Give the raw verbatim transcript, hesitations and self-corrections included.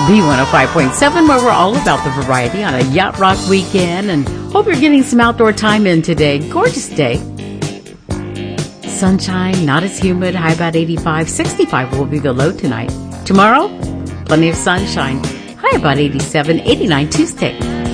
B one oh five point seven, where we're all about the variety on a Yacht Rock weekend, and hope you're getting some outdoor time in today. Gorgeous day. Sunshine, not as humid, high about eighty-five. sixty-five will be the low tonight. Tomorrow, plenty of sunshine, high about eighty-seven. eighty-nine Tuesday.